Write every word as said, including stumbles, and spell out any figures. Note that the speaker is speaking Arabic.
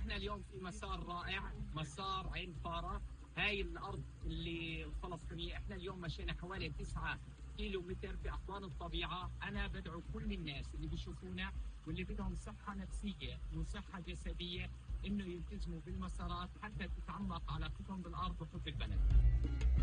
احنا اليوم في مسار رائع، مسار عين فارة. هاي الارض اللي الفلسطينيه، احنا اليوم مشينا حوالي تسعة كيلو متر في احضان الطبيعه. انا بدعو كل الناس اللي بيشوفونا واللي بدهم صحه نفسيه وصحه جسديه انه يلتزموا بالمسارات حتى تتعمق علاقتهم بالارض وحب البلد.